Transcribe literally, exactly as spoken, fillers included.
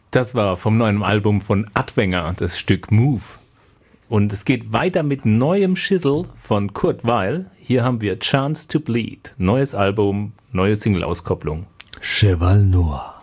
Das war vom neuen Album von Adwenger, das Stück Move. Und es geht weiter mit neuem Schissel von Kurt Weill. Hier haben wir Chance to Bleed. Neues Album, neue Single-Auskopplung. Cheval Noir.